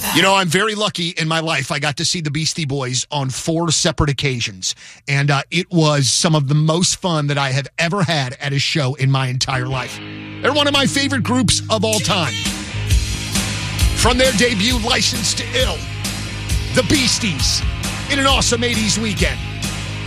You know, I'm very lucky in my life. I got to see the Beastie Boys on 4 separate occasions, and it was some of the most fun that I have ever had at a show in my entire life. They're one of my favorite groups of all time. From their debut, Licensed to Ill, the Beasties, in an awesome 80s weekend.